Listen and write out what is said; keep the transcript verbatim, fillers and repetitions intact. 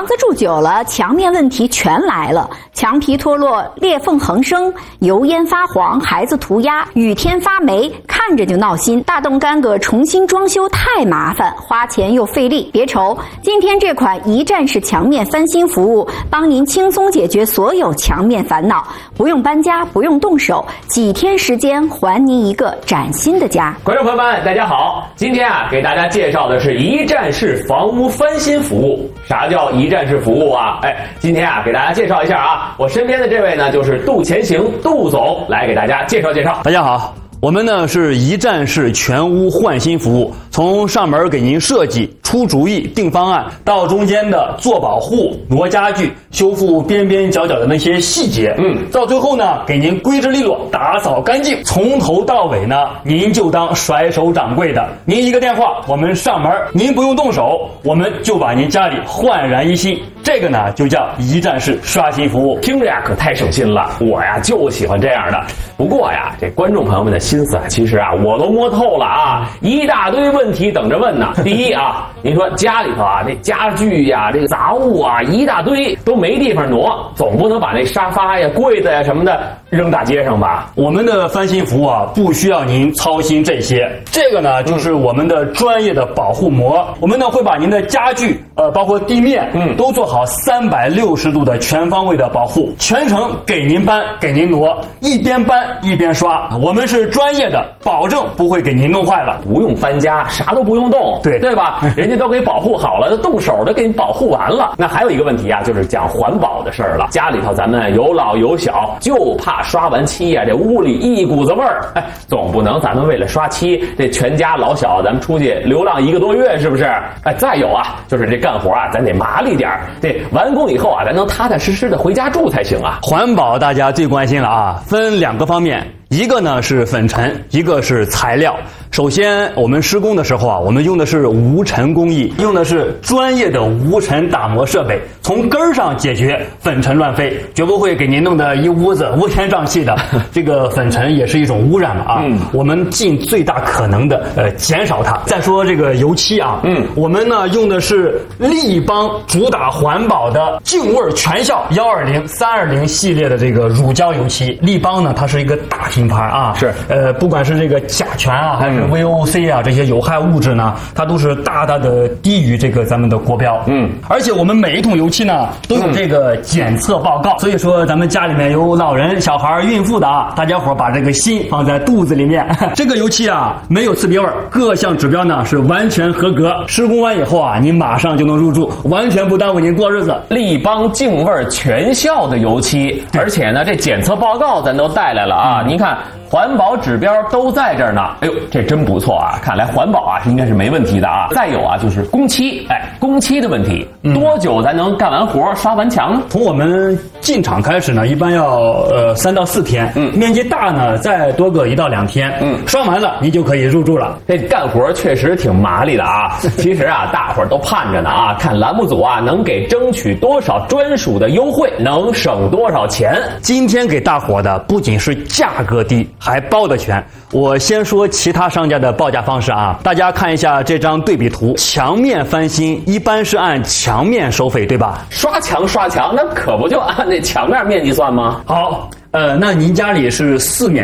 房子住久了，墙面问题全来了，墙皮脱落，裂缝横生，油烟发黄，孩子涂鸦，雨天发霉，看着就闹心。大动干戈重新装修太麻烦，花钱又费力。别愁，今天这款一站式墙面翻新服务，帮您轻松解决所有墙面烦恼，不用搬家，不用动手，几天时间还您一个崭新的家。 观众朋友们，大家好，今天啊，给大家介绍的是一站式房屋翻新服务。啥叫一站式服务啊？哎，今天啊，给大家介绍一下啊，我身边的这位呢，就是杜前行杜总，来给大家介绍介绍。 大家好。我们呢是一站式全屋换新服务，从上门给您设计、出主意、定方案，到中间的做保护、挪家具、修复边边角角的那些细节，嗯，到最后呢给您规制利落、打扫干净，从头到尾呢您就当甩手掌柜的，您一个电话，我们上门，您不用动手，我们就把您家里焕然一新。这个呢就叫一站式刷新服务， 听着呀可太省心了，我呀就喜欢这样的。不过呀，这观众朋友们的心思啊，其实啊我都摸透了啊，一大堆问题等着问呢。第一啊，您说家里头啊这家具呀、这个杂物啊一大堆都没地方挪，总不能把那沙发呀、柜子呀什么的扔大街上吧？ 我们的翻新服务啊，不需要您操心这些。这个呢，就是我们的专业的保护膜。我们呢会把您的家具，呃，包括地面，嗯，都做好三百六十度的全方位的保护，全程给您搬，给您挪，一边搬一边刷。我们是专业的，保证不会给您弄坏了。 不用搬家，啥都不用动， 对对吧？人家都给保护好了，动手的给你保护完了。那还有一个问题啊，就是讲环保的事儿了。家里头咱们有老有小，就怕刷完漆呀、啊，这屋里一股子味儿。哎，总不能咱们为了刷漆，这全家老小咱们出去流浪一个多月，是不是？哎，再有啊，就是这干活啊，咱得麻利点儿。这完工以后啊，咱能踏踏实实的回家住才行啊。 环保大家最关心了啊，分两个方面。一个呢是粉尘，一个是材料。首先我们施工的时候啊，我们用的是无尘工艺，用的是专业的无尘打磨设备，从根儿上解决粉尘乱飞，绝不会给您弄得一屋子乌烟瘴气的。这个粉尘也是一种污染嘛啊，嗯、我们尽最大可能的呃减少它。再说这个油漆啊，嗯，我们呢用的是立邦主打环保的净味全效一二零、三二零系列的这个乳胶油漆。立邦呢它是一个大品牌啊，是呃，不管是这个甲醛啊，还是 V O C 啊、嗯、这些有害物质呢，它都是大大的低于这个咱们的国标。嗯，而且我们每一桶油漆呢都有这个检测报告，嗯、所以说咱们家里面有老人、小孩、孕妇的啊，大家伙把这个心放在肚子里面。这个油漆啊没有刺鼻味，各项指标呢是完全合格。施工完以后啊，您马上就能入住，完全不耽误您过日子。 立邦净味全效的油漆，而且呢这检测报告咱都带来了啊，嗯、您看。环保指标都在这儿呢，哎呦，这真不错啊！看来环保啊应该是没问题的啊。再有啊，就是工期，哎，工期的问题，嗯、多久才能干完活、刷完墙呢？ 从我们进场开始呢，一般要呃三到四天，嗯，面积大呢再多个一到两天，嗯，刷完了您就可以入住了。 这干活确实挺麻利的啊。其实啊，大伙儿都盼着呢啊，看栏目组啊能给争取多少专属的优惠，能省多少钱。 今天给大伙的不仅是价格低。还包的全。我先说其他商家的报价方式啊，大家看一下这张对比图。墙面翻新一般是按墙面收费，对吧？ 刷墙刷墙，那可不就按那墙面面积算吗？ 好，呃，那您家里是四面